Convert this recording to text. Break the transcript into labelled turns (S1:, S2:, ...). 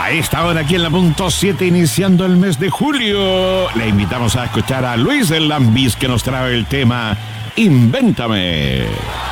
S1: A esta hora aquí en la punto 7, iniciando el mes de julio, le invitamos a escuchar a Luis del Lambis, que nos trae el tema Invéntame.